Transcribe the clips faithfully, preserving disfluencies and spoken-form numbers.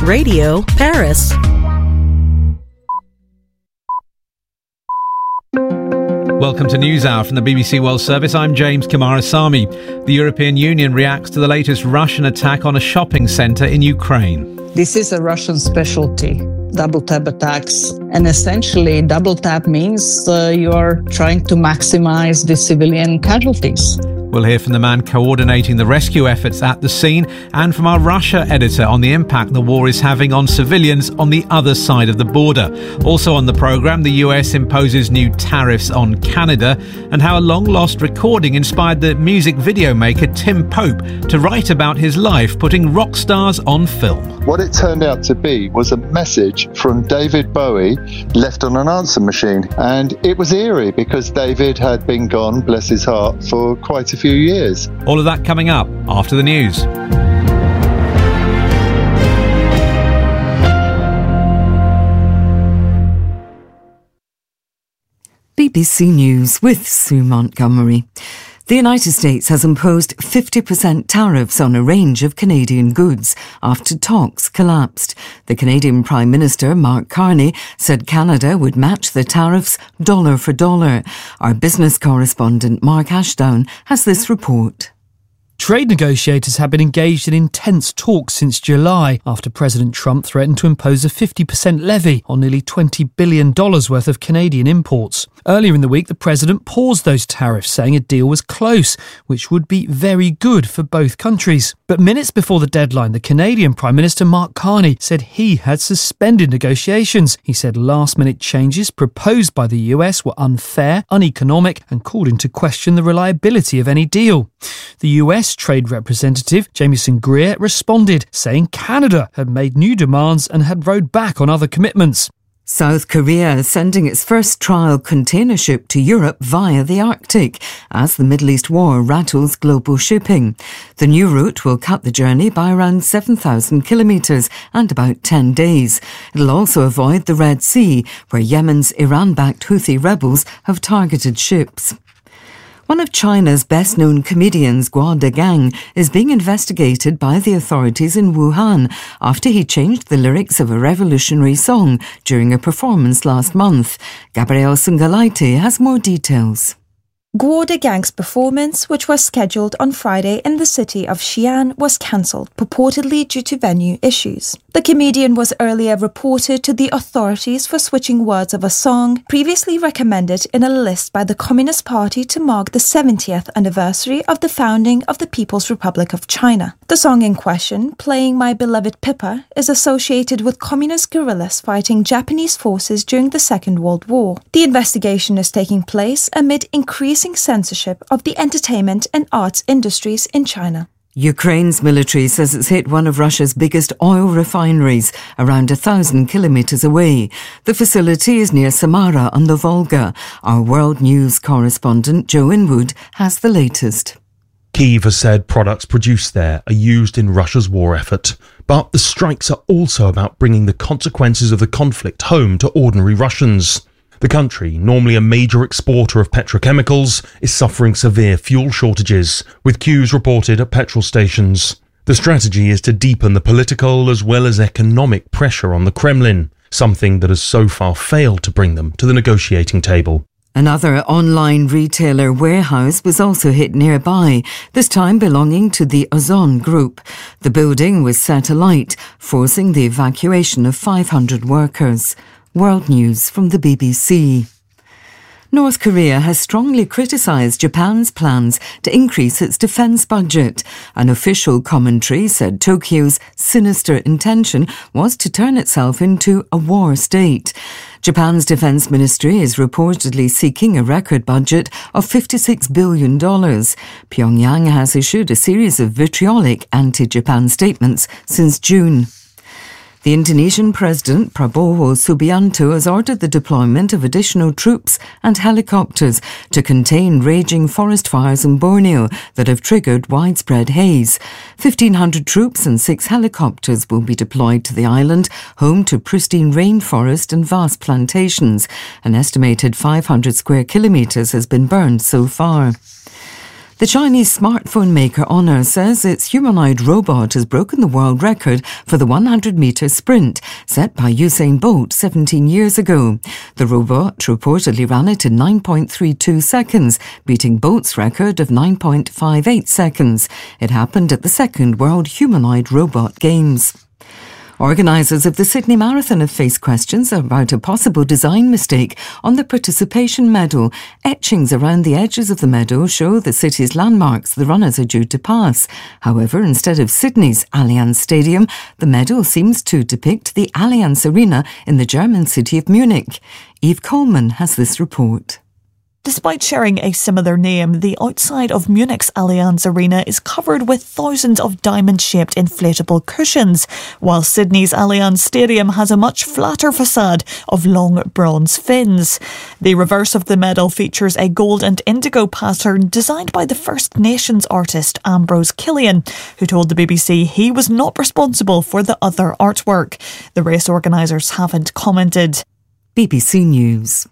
Radio Paris. Welcome to NewsHour from the B B C World Service. I'm James Kamarasamy. The European Union reacts to the latest Russian attack on a shopping centre in Ukraine. This is a Russian specialty, double tap attacks. And essentially, double tap means uh, you are trying to maximize the civilian casualties. We'll hear from the man coordinating the rescue efforts at the scene and from our Russia editor on the impact the war is having on civilians on the other side of the border. Also on the programme, the U S imposes new tariffs on Canada and how a long-lost recording inspired the music video maker Tim Pope to write about his life, putting rock stars on film. What it turned out to be was a message from David Bowie left on an answer machine. And it was eerie because David had been gone, bless his heart, for quite a few years. All of that coming up after the news. B B C News with Sue Montgomery. The United States has imposed fifty percent tariffs on a range of Canadian goods after talks collapsed. The Canadian Prime Minister, Mark Carney, said Canada would match the tariffs dollar for dollar. Our business correspondent, Mark Ashdown, has this report. Trade negotiators have been engaged in intense talks since July after President Trump threatened to impose a fifty percent levy on nearly twenty billion dollars worth of Canadian imports. Earlier in the week, the president paused those tariffs, saying a deal was close, which would be very good for both countries. But minutes before the deadline, the Canadian Prime Minister Mark Carney said he had suspended negotiations. He said last-minute changes proposed by the U S were unfair, uneconomic, and called into question the reliability of any deal. The U S Trade Representative Jamieson Greer responded, saying Canada had made new demands and had rowed back on other commitments. South Korea is sending its first trial container ship to Europe via the Arctic as the Middle East war rattles global shipping. The new route will cut the journey by around seven thousand kilometres and about ten days. It'll also avoid the Red Sea, where Yemen's Iran-backed Houthi rebels have targeted ships. One of China's best-known comedians, Guo Degang, is being investigated by the authorities in Wuhan after he changed the lyrics of a revolutionary song during a performance last month. Gabrielle Sungalaiti has more details. Guo Degang's performance, which was scheduled on Friday in the city of Xi'an, was cancelled, purportedly due to venue issues. The comedian was earlier reported to the authorities for switching words of a song previously recommended in a list by the Communist Party to mark the seventieth anniversary of the founding of the People's Republic of China. The song in question, Playing My Beloved Pippa, is associated with communist guerrillas fighting Japanese forces during the Second World War. The investigation is taking place amid increasing censorship of the entertainment and arts industries in China. Ukraine's military says it's hit one of Russia's biggest oil refineries, around a thousand kilometres away. The facility is near Samara on the Volga. Our World News correspondent Joe Inwood has the latest. Kyiv has said products produced there are used in Russia's war effort. But the strikes are also about bringing the consequences of the conflict home to ordinary Russians. The country, normally a major exporter of petrochemicals, is suffering severe fuel shortages, with queues reported at petrol stations. The strategy is to deepen the political as well as economic pressure on the Kremlin, something that has so far failed to bring them to the negotiating table. Another online retailer warehouse was also hit nearby, this time belonging to the Ozon Group. The building was set alight, forcing the evacuation of five hundred workers. World News from the B B C. North Korea has strongly criticised Japan's plans to increase its defence budget. An official commentary said Tokyo's sinister intention was to turn itself into a war state. Japan's defence ministry is reportedly seeking a record budget of fifty-six billion dollars. Pyongyang has issued a series of vitriolic anti-Japan statements since June. The Indonesian President Prabowo Subianto has ordered the deployment of additional troops and helicopters to contain raging forest fires in Borneo that have triggered widespread haze. fifteen hundred troops and six helicopters will be deployed to the island, home to pristine rainforest and vast plantations. An estimated five hundred square kilometres has been burned so far. The Chinese smartphone maker Honor says its humanoid robot has broken the world record for the hundred metre sprint set by Usain Bolt seventeen years ago. The robot reportedly ran it in nine point three two seconds, beating Bolt's record of nine point five eight seconds. It happened at the second World Humanoid Robot Games. Organisers of the Sydney Marathon have faced questions about a possible design mistake on the participation medal. Etchings around the edges of the medal show the city's landmarks the runners are due to pass. However, instead of Sydney's Allianz Stadium, the medal seems to depict the Allianz Arena in the German city of Munich. Eve Coleman has this report. Despite sharing a similar name, the outside of Munich's Allianz Arena is covered with thousands of diamond-shaped inflatable cushions, while Sydney's Allianz Stadium has a much flatter facade of long bronze fins. The reverse of the medal features a gold and indigo pattern designed by the First Nations artist Ambrose Killian, who told the B B C he was not responsible for the other artwork. The race organisers haven't commented. B B C News.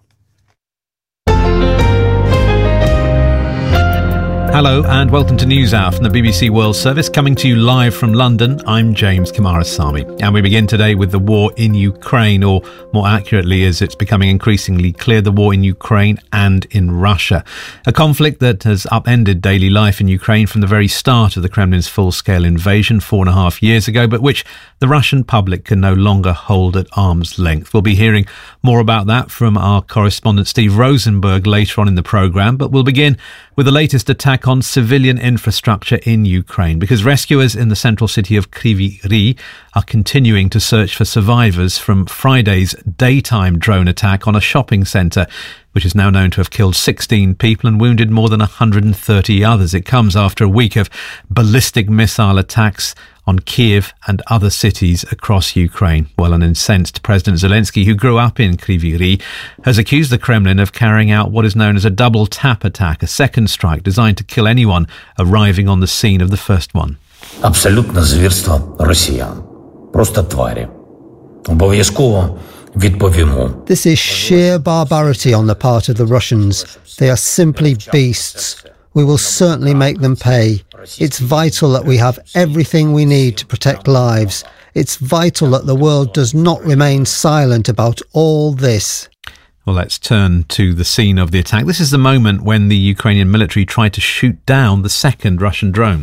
Hello and welcome to News Hour from the B B C World Service, coming to you live from London. I'm James Kamarasamy, and we begin today with the war in Ukraine, or more accurately, as it's becoming increasingly clear, the war in Ukraine and in Russia. A conflict that has upended daily life in Ukraine from the very start of the Kremlin's full-scale invasion four and a half years ago, but which the Russian public can no longer hold at arm's length. We'll be hearing more about that from our correspondent Steve Rosenberg later on in the programme, but we'll begin with the latest attack on civilian infrastructure in Ukraine, because rescuers in the central city of Kryvyi Rih are continuing to search for survivors from Friday's daytime drone attack on a shopping centre, which is now known to have killed sixteen people and wounded more than one hundred thirty others. It comes after a week of ballistic missile attacks on Kiev and other cities across Ukraine. Well, an incensed President Zelensky, who grew up in Kryvyi Rih, has accused the Kremlin of carrying out what is known as a double tap attack, a second strike designed to kill anyone arriving on the scene of the first one. Абсолютне звірство росіян. Просто тварі. Обов'язково відповімо. This is sheer barbarity on the part of the Russians. They are simply beasts. We will certainly make them pay. It's vital that we have everything we need to protect lives. It's vital that the world does not remain silent about all this. Well, let's turn to the scene of the attack. This is the moment when the Ukrainian military tried to shoot down the second Russian drone.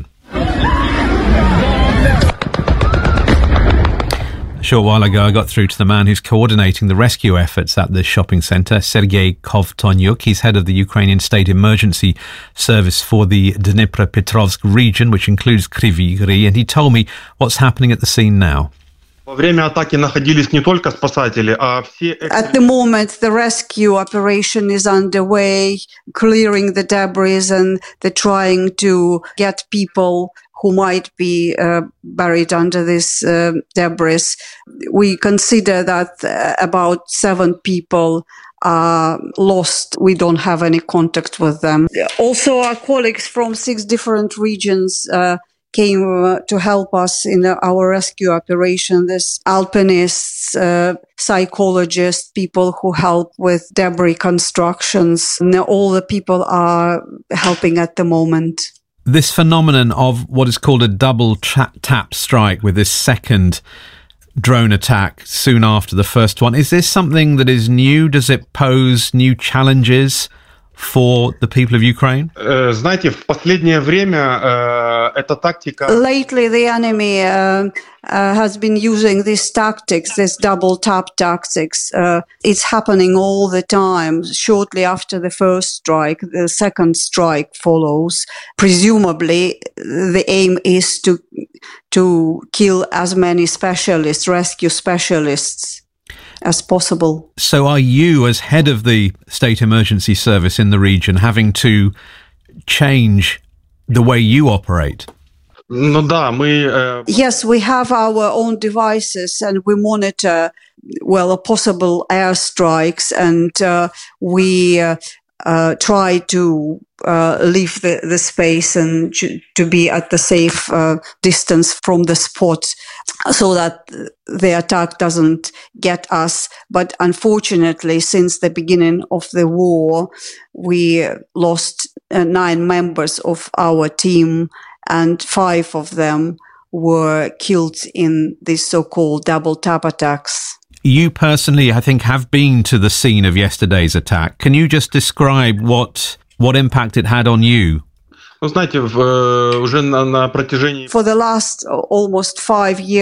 A short while ago, I got through to the man who's coordinating the rescue efforts at the shopping centre, Sergei Kovtonyuk. He's head of the Ukrainian State Emergency Service for the Dnipropetrovsk region, which includes Kryvyi Rih, and he told me what's happening at the scene now. At the moment, the rescue operation is underway, clearing the debris, and they're trying to get people who might be uh, buried under this uh, debris. We consider that uh, about seven people are lost. We don't have any contact with them. Also, our colleagues from six different regions uh, came uh, to help us in uh, our rescue operation. There's alpinists, uh, psychologists, people who help with debris constructions. And all the people are helping at the moment. This phenomenon of what is called a double tra- tap strike with this second drone attack soon after the first one, is this something that is new? Does it pose new challenges for the people of Ukraine? Uh, знаете, в последнее время uh, эта тактика... Lately, the enemy uh, uh, has been using these tactics, this double tap tactics. Uh, it's happening all the time. Shortly after the first strike, the second strike follows. Presumably, the aim is to to kill as many specialists, rescue specialists, as possible. So are you, as head of the State Emergency Service in the region, having to change the way you operate? Ну да, мы... Uh... Yes, we have our own devices and we monitor, well, possible airstrikes, and uh, we uh, uh, try to uh, leave the, the space and to be at the safe uh, distance from the spot. so that the attack doesn't get us. But unfortunately, since the beginning of the war, we lost uh, nine members of our team, and five of them were killed in these so-called double tap attacks. You personally, I think, have been to the scene of yesterday's attack. Can you just describe what what impact it had on you? Ну, знаете, уже на, на протяжении... For the last almost five years,